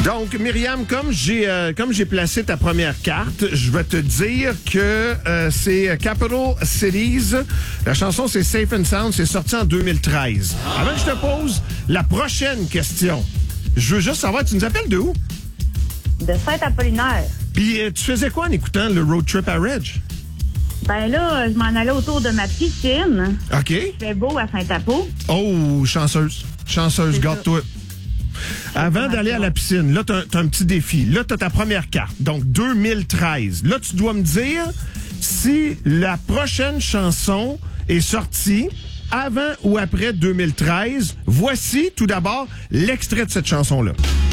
Donc, Myriam, comme j'ai placé ta première carte, je vais te dire que c'est Capital Cities. La chanson, c'est Safe and Sound. C'est sorti en 2013. Avant que je te pose la prochaine question, je veux juste savoir, tu nous appelles de où? De Saint-Apollinaire. Puis, tu faisais quoi en écoutant le road trip à Reg? Ben là, je m'en allais autour de ma piscine. OK. Il fait beau à Saint-Apo. Oh, chanceuse. Chanceuse, garde-toi. Avant d'aller à la piscine, là, t'as un petit défi. Là, t'as ta première carte. Donc, 2013. Là, tu dois me dire si la prochaine chanson est sortie avant ou après 2013. Voici, tout d'abord, l'extrait de cette chanson-là.